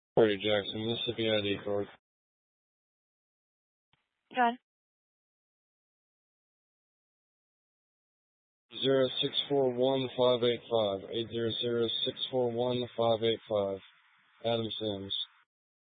Corey Jackson, Mississippi ID card. Go ahead. 0641585. 800-641-585. Adam Sims.